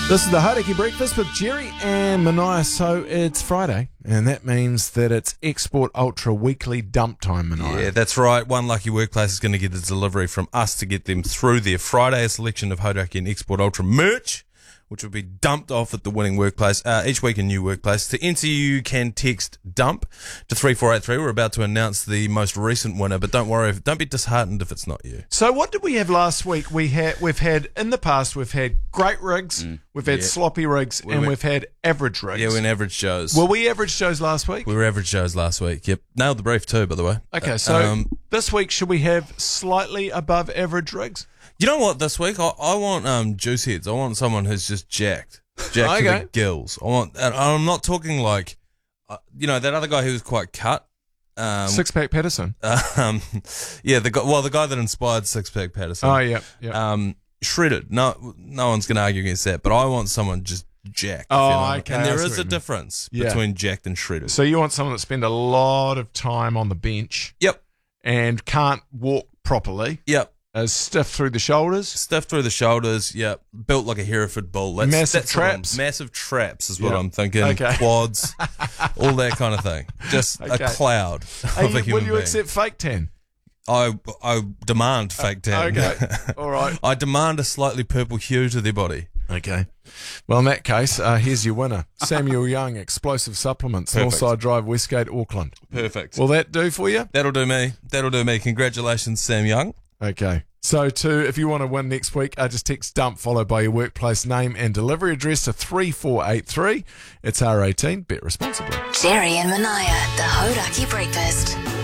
This is the Hauraki Breakfast with Jerry and Mania. So it's Friday, and that means that it's Export Ultra weekly dump time, Mania. Yeah, that's right. One lucky workplace is going to get a delivery from us to get them through their Friday. A selection of Hauraki and Export Ultra merch, which will be dumped off at the winning workplace. Each week a new workplace. To enter, you can text DUMP to 3483. We're about to announce the most recent winner, but don't worry, don't be disheartened if it's not you. So what did we have last week? We've had in the past, we've had great rigs, we've had sloppy rigs, and we've had average rigs. Yeah, we're in average shows. Were we average shows last week? We were average shows last week. Yep. Nailed the brief too, by the way. Okay, so this week should we have slightly above average rigs? You know what? This week I want juice heads. I want someone who's just jacked to the gills. And I'm not talking like, that other guy who was quite cut. Six Pack Patterson. Yeah, the guy that inspired Six Pack Patterson. Oh yeah. Shredded. No one's going to argue against that. But I want someone just jacked. Okay. And there is a difference between jacked and shredded. So you want someone that spend a lot of time on the bench. Yep. And can't walk properly. Yep. Stiff through the shoulders. Stiff through the shoulders, yep. Built like a Hereford bull. Massive traps. Massive traps is what I'm thinking. Okay. Quads, all that kind of thing. Just a cloud of a human Will you being. accept fake tan? I demand fake tan. Okay. All right. I demand a slightly purple hue to their body. Okay. Well, in that case, here's your winner. Samuel Young, Explosive Supplements, Northside Drive, Westgate, Auckland. Perfect. Will that do for you? That'll do me. Congratulations, Sam Young. Okay. So, if you want to win next week, just text DUMP followed by your workplace name and delivery address to 3483. It's R18. Bet responsibly. Jerry and Mania, the Hauraki Breakfast.